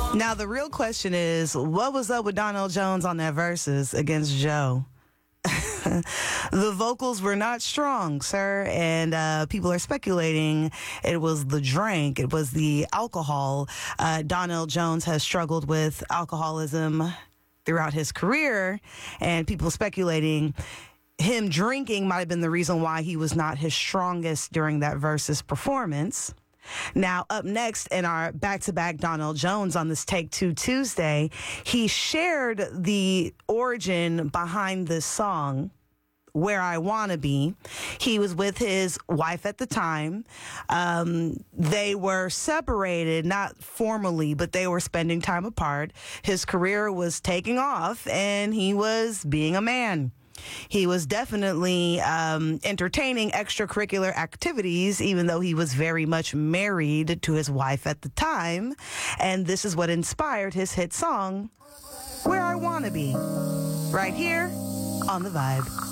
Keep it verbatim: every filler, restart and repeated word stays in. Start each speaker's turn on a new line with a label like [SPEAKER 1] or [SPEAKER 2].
[SPEAKER 1] Now, the real question is, what was up with Donell Jones on that verses against Joe? The vocals were not strong, sir, and uh, people are speculating it was the drink, it was the alcohol. Uh, Donell Jones has struggled with alcoholism throughout his career, and people speculating him drinking might have been the reason why he was not his strongest during that versus performance. Now, up next in our back-to-back Donell Jones on this Take Two Tuesday, he shared the origin behind this song, Where I Wanna Be. He was with his wife at the time. Um, they were separated, not formally, but they were spending time apart. His career was taking off, and he was being a man. He was definitely um, entertaining extracurricular activities, even though he was very much married to his wife at the time. And this is what inspired his hit song, Where I Wanna Be, right here on The Vibe.